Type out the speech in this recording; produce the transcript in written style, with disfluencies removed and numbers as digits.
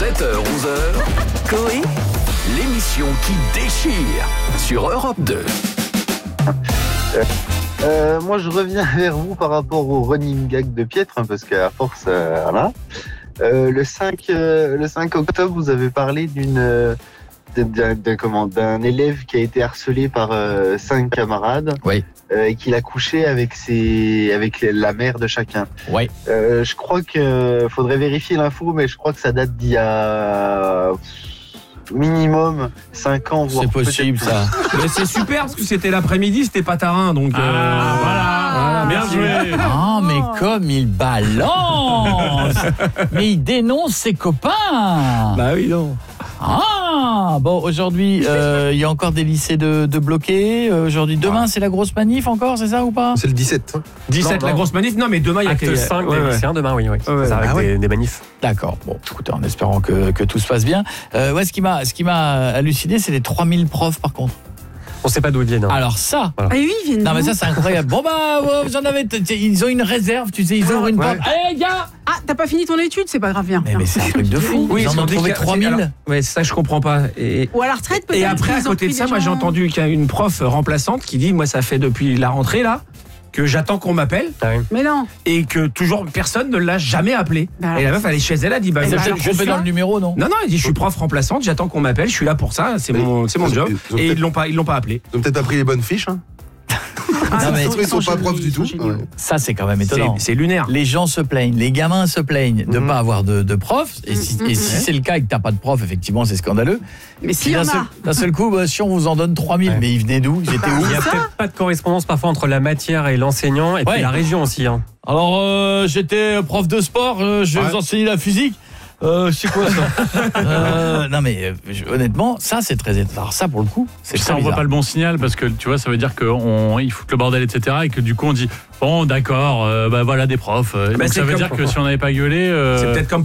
7h-11h, Coé, l'émission qui déchire sur Europe 2. Moi, je reviens vers vous par rapport au running gag de Pietre, parce qu'à force, voilà. Le 5 octobre, vous avez parlé d'un élève qui a été harcelé par 5 camarades. Oui. Et qu'il a couché avec la mère de chacun. Oui. Je crois que faudrait vérifier l'info, mais je crois que ça date d'il y a minimum 5 ans. C'est possible, ça. Mais c'est super parce que c'était l'après-midi, c'était pas tarin, donc voilà. Bien joué. Ah, mais comme il balance. Mais il dénonce ses copains. Bah oui, non. Ah, bon, aujourd'hui, il y a encore des lycées de bloqués. Aujourd'hui, demain, c'est la grosse manif encore, c'est ça ou pas? C'est le 17. 17, la grosse manif. Non, mais demain, il y a Acte 5 des lycéens demain, oui. Ça avec des manifs. D'accord. Bon, écoutez, en espérant que tout se passe bien. Ouais, ce qui m'a halluciné, c'est les 3000 profs, par contre. On sait pas d'où ils viennent. Alors ça. Ah oui, ils viennent. Non, mais ça, c'est incroyable. Bon, bah, vous en avez. Ils ont une réserve, tu sais, ils ouvrent une porte. Allez, les gars! Ah, t'as pas fini ton étude, c'est pas grave, viens. Mais c'est un truc de fou. Oui, ils en ont trouvé 3000. Ouais, c'est ça que je comprends pas. Ou à la retraite, peut-être. Et après, à côté de ça, moi, j'ai entendu qu'il y a une prof remplaçante qui dit, moi, ça fait depuis la rentrée, là, que j'attends qu'on m'appelle. Mais non. Et que toujours personne ne l'a jamais appelé. Et la meuf, elle est chez elle, elle dit, Vous êtes trompé dans le numéro, non? Non, elle dit, je suis prof remplaçante, j'attends qu'on m'appelle, je suis là pour ça, c'est mon job. Et ils l'ont pas appelé. Ils ont peut-être pas pris les bonnes fiches, hein. Non, mais ils sont pas profs du tout. Ça, c'est quand même étonnant. C'est lunaire. Les gens se plaignent, les gamins se plaignent de ne pas avoir de prof. Et si c'est le cas et que t'as pas de prof, effectivement, c'est scandaleux. Mais s'il y en a. D'un seul coup, si on vous en donne 3000, mais ils venaient d'où? Ils étaient où? Il y a peut-être pas de correspondance parfois entre la matière et l'enseignant et puis la région aussi. Hein. Alors, j'étais prof de sport, je vais vous enseigner la physique. C'est quoi ça? Non mais honnêtement, ça c'est très étonnant. Alors ça pour le coup, c'est ça, on voit pas le bon signal parce que tu vois, ça veut dire qu'ils foutent le bordel, etc. Et que du coup on dit bon d'accord, bah voilà des profs. Donc ça veut dire que si on n'avait pas gueulé, c'est peut-être comme